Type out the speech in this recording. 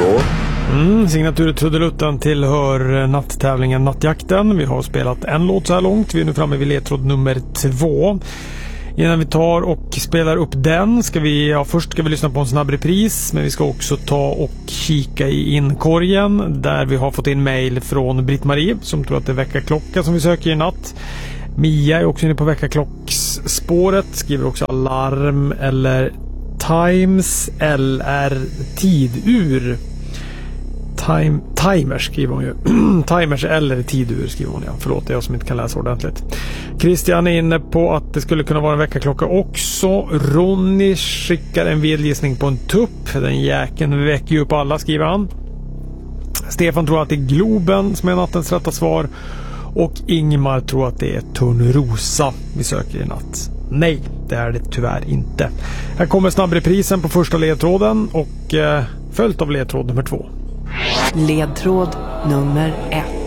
Signatur-trudelutten tillhör natttävlingen Nattjakten. Vi har spelat en låt så här långt. Vi är nu framme vid ledtråd nummer 2. Innan vi tar och spelar upp den först ska vi lyssna på en snabb repris, men vi ska också ta och kika i inkorgen där vi har fått in mejl från Britt-Marie som tror att det är väckarklocka som vi söker i natt. Mia är också inne på väckarklocksspåret, skriver också alarm eller times eller tidur. Timers skriver hon ju. Timers eller tidur skriver hon, ja. Förlåt, det är jag som inte kan läsa ordentligt. Christian är inne på att det skulle kunna vara en väckarklocka också. Ronny skickar en vedgissning på en tupp. Den jäkeln väcker ju upp alla, skriver han. Stefan tror att det är Globen som är nattens rätta svar. Och Ingmar tror att det är Törnrosa vi söker i natt. Nej, det är det tyvärr inte. Här kommer snabbreprisen på första ledtråden och följt av ledtråd nummer 2. Ledtråd nummer 1.